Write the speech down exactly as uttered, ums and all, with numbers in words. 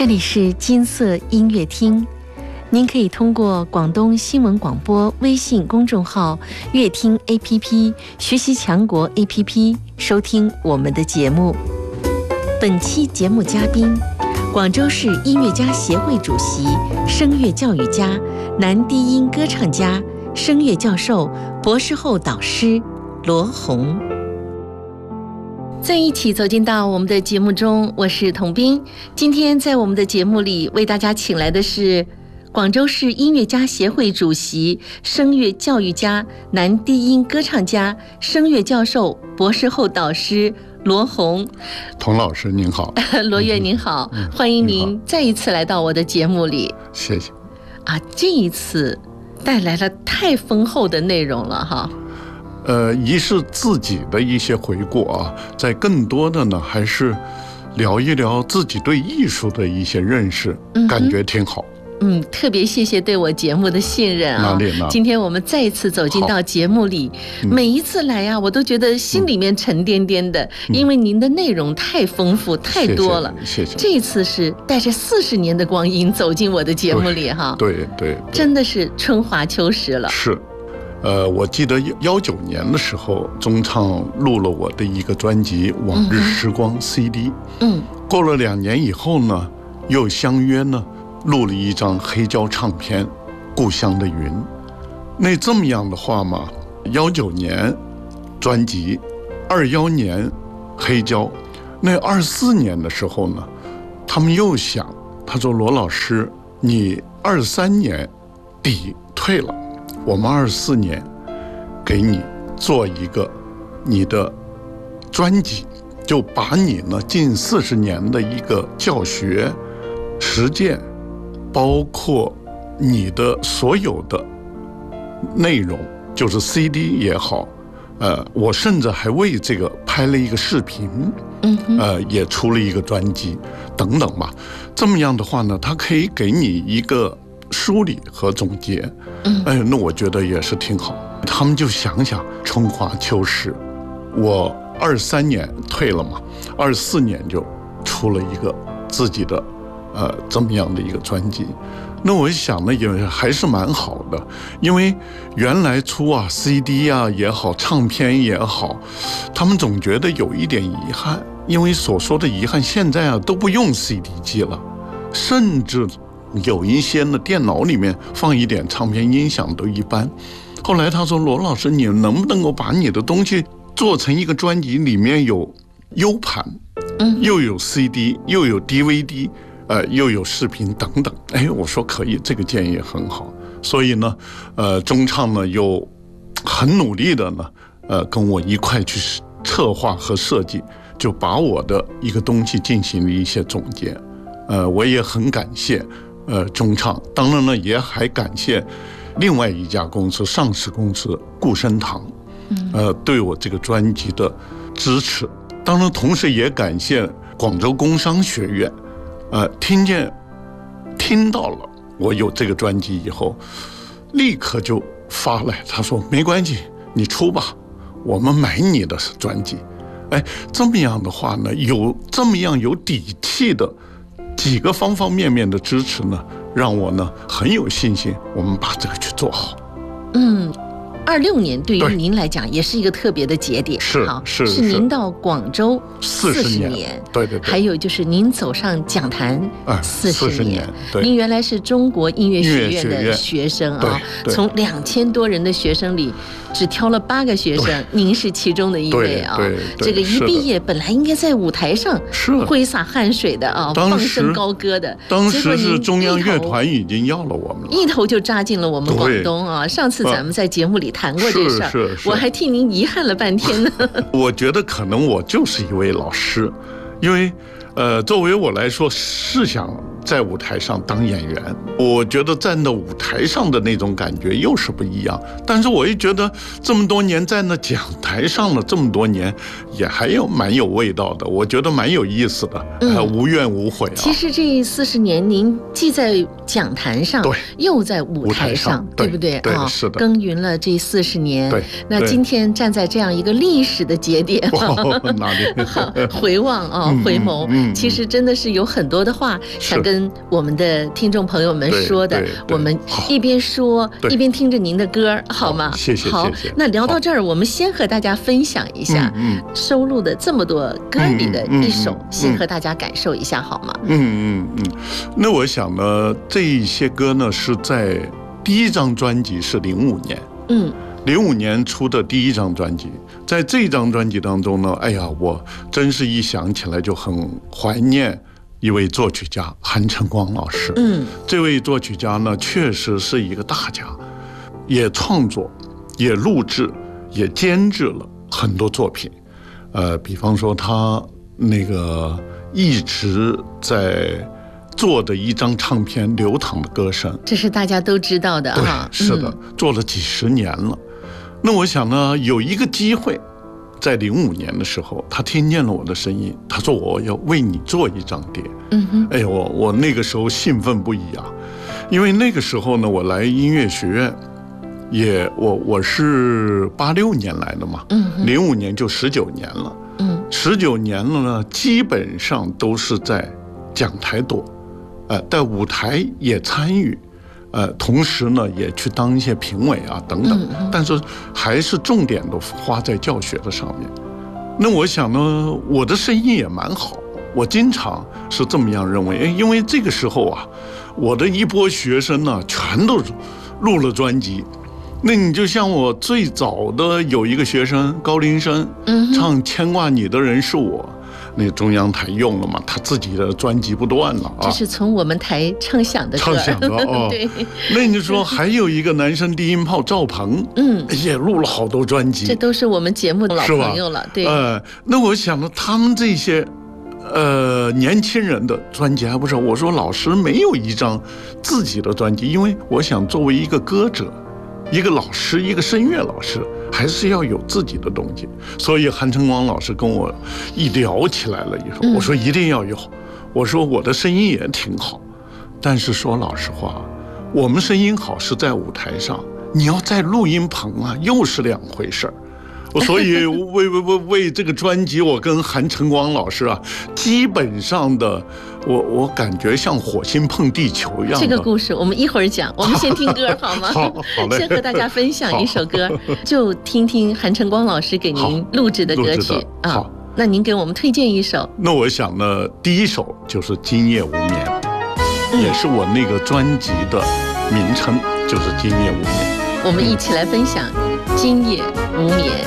这里是金色音乐厅，您可以通过广东新闻广播微信公众号、乐听 A P P、学习强国 A P P 收听我们的节目。本期节目嘉宾，广州市音乐家协会主席、声乐教育家、男低音歌唱家、声乐教授、博士后导师罗红。在一起走进到我们的节目中，我是童斌。今天在我们的节目里为大家请来的是广州市音乐家协会主席、声乐教育家、男低音歌唱家、声乐教授、博士后导师罗红。 童老师您好。 罗岳您好、嗯、欢迎您再一次来到我的节目里。 谢谢啊，这一次带来了太丰厚的内容了哈。 呃，一是自己的一些回顾啊，在更多的呢还是聊一聊自己对艺术的一些认识、嗯、感觉挺好。 嗯，特别谢谢对我节目的信任啊！ 哪里呢？ 今天我们再一次走进到节目里，嗯、每一次来啊，我都觉得心里面沉甸甸的，嗯、因为您的内容太丰富、嗯、太多了。 谢谢。谢谢。 这次是带着四十年的光阴走进我的节目里哈。 对 对, 对, 对， 真的是春华秋实了。 是。呃，我记得幺九年的时候，中唱录了我的一个专辑《往日时光》C D。嗯。过了两年以后呢，又相约呢，录了一张黑胶唱片《故乡的云》。那这么样的话嘛，幺九年专辑，二幺年黑胶，那二四年的时候呢，他们又想，他说罗老师，你二三年底退了。我们二四年给你做一个你的专辑，就把你呢近四十年的一个教学实践，包括你的所有的内容，就是 C D 也好，呃，我甚至还为这个拍了一个视频，嗯，呃，也出了一个专辑等等吧。这么样的话呢，它可以给你一个梳理和总结。嗯，哎，那我觉得也是挺好。他们就想想春华秋实，我二三年退了嘛，二四年就出了一个自己的呃这么样的一个专辑。那我想呢也还是蛮好的，因为原来出啊 C D 啊也好，唱片也好，他们总觉得有一点遗憾，因为所说的遗憾，现在啊都不用 C D 机了，甚至有一些呢，电脑里面放一点唱片音响都一般。后来他说：“罗老师，你能不能够把你的东西做成一个专辑，里面有 U 盘，嗯，又有 C D， 又有 D V D， 呃，又有视频等等。”哎，我说可以，这个建议很好。所以呢，呃，中唱呢又很努力的呢，呃，跟我一块去策划和设计，就把我的一个东西进行了一些总结。呃，我也很感谢。呃，中唱，当然呢，也还感谢另外一家公司，上市公司顾生堂，呃，对我这个专辑的支持。当然，同时也感谢广州工商学院，呃，听见听到了我有这个专辑以后，立刻就发来，他说没关系，你出吧，我们买你的专辑。哎，这么样的话呢，有这么样有底气的几个方方面面的支持呢，让我呢很有信心，我们把这个去做好。嗯， 二六年对于您来讲也是一个特别的节点， 是是是您到广州四十年， 年对对对， 还有就是您走上讲坛四十年， 对， 您原来是中国音乐学院的学生啊，从两千多人的学生里只挑了八个学生，您是其中的一位啊。 对对对， 这个一毕业本来应该在舞台上挥洒汗水的啊，放声高歌的。 当时是中央乐团已经要了我们了， 一头就扎进了我们广东啊。上次咱们在节目里谈过这事儿，我还替您遗憾了半天呢。 我觉得可能我就是一位老师，因为呃，作为我来说，是想在舞台上当演员，我觉得站在舞台上的那种感觉又是不一样。但是我也觉得这么多年站在讲台上了这么多年，也还有蛮有味道的，我觉得蛮有意思的，嗯、呃，无怨无悔啊。 其实这四十年，您既在讲坛上，对，又在舞台上，对不对？ 对， 啊、哦， 是的， 耕耘了这四十年。 对， 那今天站在这样一个历史的节点， 哦、哪里回望啊，回眸。嗯嗯，其实真的是有很多的话想跟我们的听众朋友们说的，我们一边说一边听着您的歌，好吗？ 谢谢， 好， 谢谢。 那聊到这儿，我们先和大家分享一下收录的这么多歌里的一首，先和大家感受一下，好吗？ 嗯嗯嗯。那我想呢，这一些歌呢是在第一张专辑是零五年，嗯。零五年出的第一张专辑，在这张专辑当中呢，哎呀，我真是一想起来就很怀念一位作曲家韩晨光老师。嗯，这位作曲家呢，确实是一个大家，也创作，也录制，也监制了很多作品。呃，比方说他那个一直在做的一张唱片《流淌的歌声》， 这是大家都知道的啊。 是的，做了几十年了。那我想呢，有一个机会，在零五年的时候，他听见了我的声音，他说我要为你做一张碟。嗯哼，哎呦，我我那个时候兴奋不已啊，因为那个时候呢，我来音乐学院，也我我是八六年来的嘛，嗯，零五年就十九年了，嗯，十九年了呢，基本上都是在讲台多，呃，在舞台也参与。呃，同时呢，也去当一些评委啊，等等，但是还是重点都花在教学的上面。那我想呢，我的声音也蛮好，我经常是这么样认为，因为这个时候啊，我的一波学生呢，全都录了专辑。那你就像我最早的有一个学生高林生，唱《牵挂你的人是我》。那中央台用了嘛，他自己的专辑不断了啊。 这是从我们台唱响的歌。 唱响的哦。对。那你说还有一个男生低音炮赵鹏，嗯，也录了好多专辑。 这都是我们节目的老朋友了，对。 呃，那我想呢，他们这些呃年轻人的专辑还不少。我说老师没有一张自己的专辑，因为我想作为一个歌者，一个老师，一个声乐老师。还是要有自己的东西，所以韩晨光老师跟我一聊起来了以后，我说一定要有，我说我的声音也挺好，但是说老实话，我们声音好是在舞台上，你要在录音棚啊，又是两回事儿。所以为为为为这个专辑，我跟韩晨光老师啊，基本上的，我我感觉像火星碰地球一样的。 这个故事我们一会儿讲，我们先听歌好吗？ 好，好嘞。 先和大家分享一首歌，就听听韩晨光老师给您录制的歌曲啊。好，那您给我们推荐一首。 那我想呢，第一首就是《今夜无眠》，嗯，也是我那个专辑的名称，就是《今夜无眠》。 我们一起来分享《今夜无眠》。